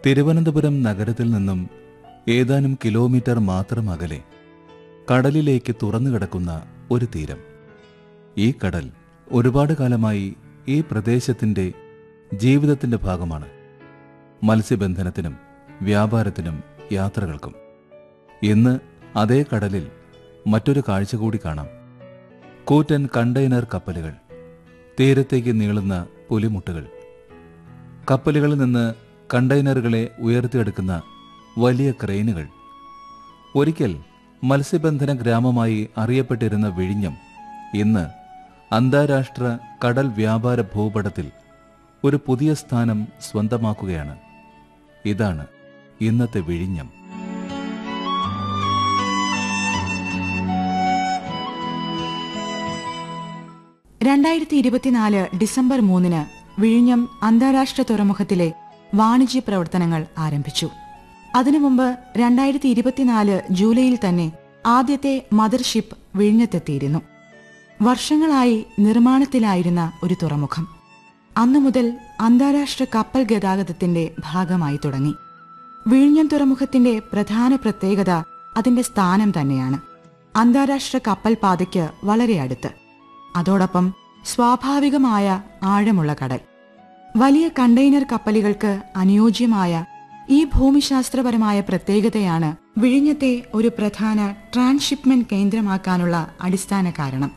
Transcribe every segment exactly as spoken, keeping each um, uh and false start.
തിരുവനന്തപുരം നഗരത്തിൽ നിന്നും ഏതാനും കിലോമീറ്റർ മാത്രം അകലെ കടലിലേക്ക് തുറന്നു കിടക്കുന്ന ഒരു തീരം. ഈ കടൽ ഒരുപാട് കാലമായി ഈ പ്രദേശത്തിൻ്റെ ജീവിതത്തിൻ്റെ ഭാഗമാണ്. മത്സ്യബന്ധനത്തിനും വ്യാപാരത്തിനും യാത്രകൾക്കും. ഇന്ന് അതേ കടലിൽ മറ്റൊരു കാഴ്ച കൂടി കാണാം. കൂറ്റൻ കണ്ടെയ്നർ കപ്പലുകൾ, തീരത്തേക്ക് നീളുന്ന പുലിമുട്ടുകൾ, കപ്പലുകളിൽ നിന്ന് കണ്ടെയ്നറുകളെ ഉയർത്തിയെടുക്കുന്ന വലിയ ക്രെയിനുകൾ. ഒരിക്കൽ മത്സ്യബന്ധന ഗ്രാമമായി അറിയപ്പെട്ടിരുന്ന വിഴിഞ്ഞം ഇന്ന് അന്താരാഷ്ട്ര കടൽ വ്യാപാര ഭൂപടത്തിൽ ഒരു പുതിയ സ്ഥാനം സ്വന്തമാക്കുകയാണ്. ഇതാണ് ഇന്നത്തെ വിഴിഞ്ഞം. രണ്ടായിരത്തി ഇരുപത്തിനാല് ഡിസംബർ മൂന്നിന് വിഴിഞ്ഞം അന്താരാഷ്ട്ര തുറമുഖത്തിലെ വാണിജ്യ പ്രവർത്തനങ്ങൾ ആരംഭിച്ചു. അതിനു മുമ്പ് രണ്ടായിരത്തി ഇരുപത്തിനാല് ജൂലൈയിൽ തന്നെ ആദ്യത്തെ മദർഷിപ്പ് വിഴിഞ്ഞത്തെത്തിയിരുന്നു. വർഷങ്ങളായി നിർമ്മാണത്തിലായിരുന്ന ഒരു തുറമുഖം അന്നു മുതൽ അന്താരാഷ്ട്ര കപ്പൽ ഗതാഗതത്തിന്റെ ഭാഗമായി തുടങ്ങി. വിഴിഞ്ഞം തുറമുഖത്തിന്റെ പ്രധാന പ്രത്യേകത അതിന്റെ സ്ഥാനം തന്നെയാണ്. അന്താരാഷ്ട്ര കപ്പൽ പാതയ്ക്ക് വളരെ അടുത്ത്, അതോടൊപ്പം സ്വാഭാവികമായ ആഴമുള്ള കടൽ. വലിയ കണ്ടെയ്നർ കപ്പലുകൾക്ക് അനുയോജ്യമായ ഈ ഭൂമിശാസ്ത്രപരമായ പ്രത്യേകതയാണ് വിഴിഞ്ഞത്തെ ഒരു പ്രധാന ട്രാൻസ്ഷിപ്മെന്റ് കേന്ദ്രമാക്കാനുള്ള അടിസ്ഥാന കാരണം.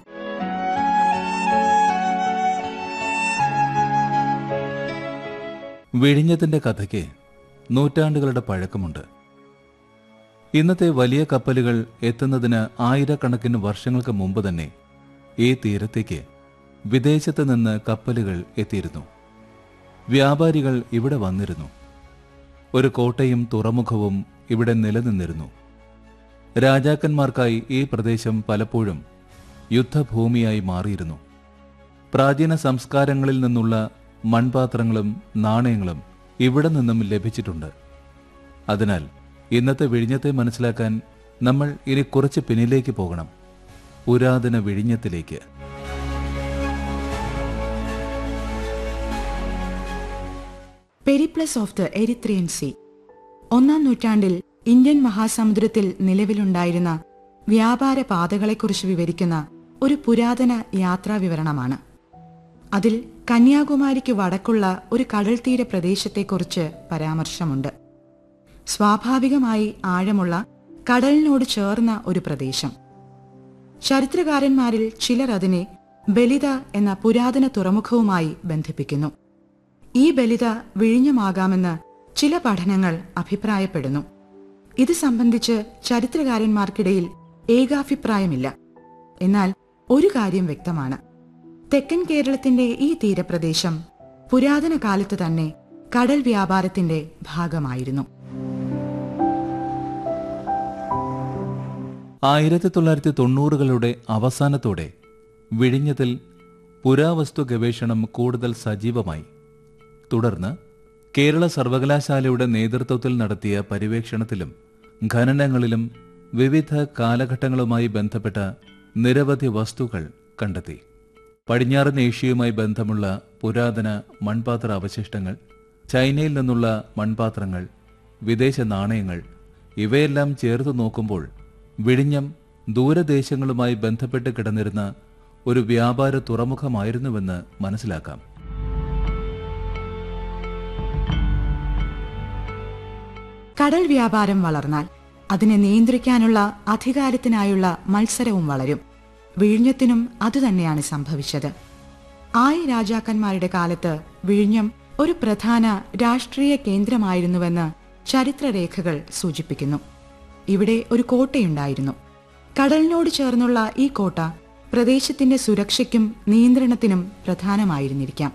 വിഴിഞ്ഞത്തിന്റെ കഥയ്ക്ക് നൂറ്റാണ്ടുകളുടെ പഴക്കമുണ്ട്. ഇന്നത്തെ വലിയ കപ്പലുകൾ എത്തുന്നതിന് ആയിരക്കണക്കിന് വർഷങ്ങൾക്ക് മുമ്പ് തന്നെ ഈ തീരത്തേക്ക് വിദേശത്ത് നിന്ന് കപ്പലുകൾ എത്തിയിരുന്നു. വ്യാപാരികൾ ഇവിടെ വന്നിരുന്നു. ഒരു കോട്ടയും തുറമുഖവും ഇവിടെ നിലനിന്നിരുന്നു. രാജാക്കന്മാർക്കായി ഈ പ്രദേശം പലപ്പോഴും യുദ്ധഭൂമിയായി മാറിയിരുന്നു. പ്രാചീന സംസ്കാരങ്ങളിൽ നിന്നുള്ള മൺപാത്രങ്ങളും നാണയങ്ങളും ഇവിടെ നിന്നും ലഭിച്ചിട്ടുണ്ട്. അതിനാൽ ഇന്നത്തെ വിഴിഞ്ഞത്തെ മനസ്സിലാക്കാൻ നമ്മൾ ഇനി കുറച്ച് പിന്നിലേക്ക് പോകണം, പുരാതന വിഴിഞ്ഞത്തിലേക്ക്. Periplus of the Erythraean Sea. ഒന്നാം നൂറ്റാണ്ടിൽ ഇന്ത്യൻ മഹാസമുദ്രത്തിൽ നിലവിലുണ്ടായിരുന്ന വ്യാപാര പാതകളെക്കുറിച്ച് വിവരിക്കുന്ന ഒരു പുരാതന യാത്രാ വിവരണമാണ്. അതിൽ കന്യാകുമാരിക്ക് വടക്കുള്ള ഒരു കടൽത്തീര പ്രദേശത്തെക്കുറിച്ച് പരാമർശമുണ്ട്. സ്വാഭാവികമായി ആഴമുള്ള കടലിനോട് ചേർന്ന ഒരു പ്രദേശം. ചരിത്രകാരന്മാരിൽ ചിലർ അതിനെ ബലിത എന്ന പുരാതന തുറമുഖവുമായി ബന്ധിപ്പിക്കുന്നു. ഈ ബലിത വിഴിഞ്ഞമാകാമെന്ന് ചില പഠനങ്ങൾ അഭിപ്രായപ്പെടുന്നു. ഇത് സംബന്ധിച്ച് ചരിത്രകാരന്മാർക്കിടയിൽ ഏകാഭിപ്രായമില്ല. എന്നാൽ ഒരു കാര്യം വ്യക്തമാണ്, തെക്കൻ കേരളത്തിന്റെ ഈ തീരപ്രദേശം പുരാതന കാലത്ത് തന്നെ കടൽ വ്യാപാരത്തിന്റെ ഭാഗമായിരുന്നു. ആയിരത്തി തൊള്ളായിരത്തി തൊണ്ണൂറുകളുടെ അവസാനത്തോടെ വിഴിഞ്ഞത്തിൽ പുരാവസ്തു ഗവേഷണം കൂടുതൽ സജീവമായി. തുടർന്ന് കേരള സർവകലാശാലയുടെ നേതൃത്വത്തിൽ നടത്തിയ പര്യവേക്ഷണത്തിലും ഖനനങ്ങളിലും വിവിധ കാലഘട്ടങ്ങളുമായി ബന്ധപ്പെട്ട നിരവധി വസ്തുക്കൾ കണ്ടെത്തി. പടിഞ്ഞാറൻ ഏഷ്യയുമായി ബന്ധമുള്ള പുരാതന മൺപാത്ര അവശിഷ്ടങ്ങൾ, ചൈനയിൽ നിന്നുള്ള മൺപാത്രങ്ങൾ, വിദേശ നാണയങ്ങൾ ഇവയെല്ലാം ചേർത്ത് നോക്കുമ്പോൾ വിഴിഞ്ഞം ദൂരദേശങ്ങളുമായി ബന്ധപ്പെട്ട് കിടന്നിരുന്ന ഒരു വ്യാപാര തുറമുഖമായിരുന്നുവെന്ന് മനസ്സിലാക്കാം. കടൽ വ്യാപാരം വളർന്നാൽ അതിനെ നിയന്ത്രിക്കാനുള്ള അധികാരത്തിനായുള്ള മത്സരവും വളരും. വിഴിഞ്ഞത്തിനും അതുതന്നെയാണ് സംഭവിച്ചത്. ആയി രാജാക്കന്മാരുടെ കാലത്ത് വിഴിഞ്ഞം ഒരു പ്രധാന രാഷ്ട്രീയ കേന്ദ്രമായിരുന്നുവെന്ന് ചരിത്രരേഖകൾ സൂചിപ്പിക്കുന്നു. ഇവിടെ ഒരു കോട്ടയുണ്ടായിരുന്നു. കടലിനോട് ചേർന്നുള്ള ഈ കോട്ട പ്രദേശത്തിന്റെ സുരക്ഷയ്ക്കും നിയന്ത്രണത്തിനും പ്രധാനമായിരുന്നിരിക്കാം.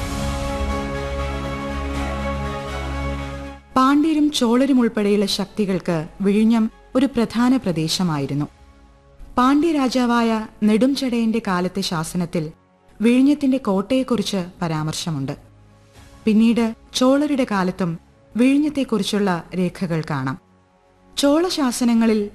പാണ്ഡ്യരും ചോളരും ഉൾപ്പെടെയുള്ള ശക്തികൾക്ക് വിഴിഞ്ഞം ഒരു പ്രധാന പ്രദേശമായിരുന്നു. പാണ്ഡ്യ രാജാവായ നെടുംചടയന്റെ കാലത്തെ ശാസനത്തിൽ വിഴിഞ്ഞത്തിന്റെ കോട്ടയെക്കുറിച്ച് പരാമർശമുണ്ട്. പിന്നീട് ചോളരുടെ കാലത്തും വിഴിഞ്ഞത്തെക്കുറിച്ചുള്ള രേഖകൾ കാണാം. ചോള ശാസനങ്ങളിൽ